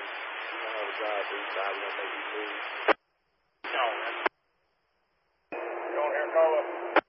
You don't have a job, so your job gonna make you move. No, man. Go on here, Carla.